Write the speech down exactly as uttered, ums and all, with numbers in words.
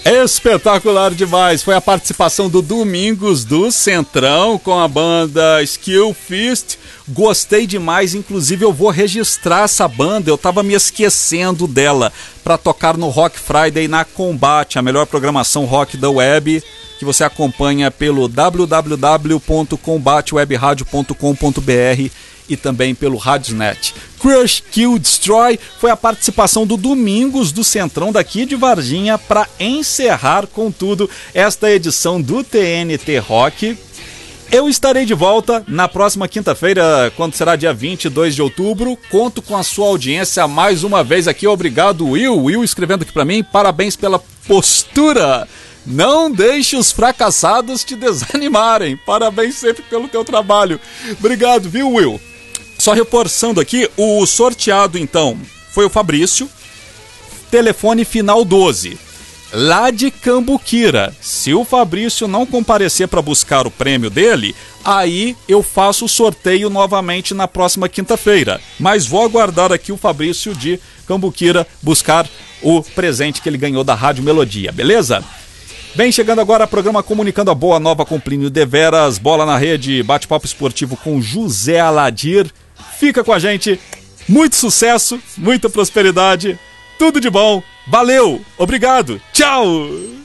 Espetacular demais, foi a participação do Domingos do Centrão com a banda Skill Fist. Gostei demais, inclusive eu vou registrar essa banda, eu tava me esquecendo dela, para tocar no Rock Friday na Combate, a melhor programação rock da web, que você acompanha pelo w w w ponto combate web radio ponto com ponto b r e também pelo Radiosnet. Crush, Kill, Destroy foi a participação do Domingos do Centrão daqui de Varginha para encerrar com tudo esta edição do T N T Rock. Eu estarei de volta na próxima quinta-feira, quando será dia vinte e dois de outubro. Conto com a sua audiência mais uma vez aqui. Obrigado, Will. Will escrevendo aqui para mim. Parabéns pela postura. Não deixe os fracassados te desanimarem. Parabéns sempre pelo teu trabalho. Obrigado, viu, Will? Só reforçando aqui, o sorteado então foi o Fabrício, telefone final doze, lá de Cambuquira. Se o Fabrício não comparecer para buscar o prêmio dele, aí eu faço o sorteio novamente na próxima quinta-feira. Mas vou aguardar aqui o Fabrício de Cambuquira buscar o presente que ele ganhou da Rádio Melodia, beleza? Bem, chegando agora ao programa Comunicando a Boa Nova com Plínio Deveras, bola na rede, bate-papo esportivo com José Aladir. Fica com a gente, muito sucesso, muita prosperidade, tudo de bom, valeu, obrigado, tchau!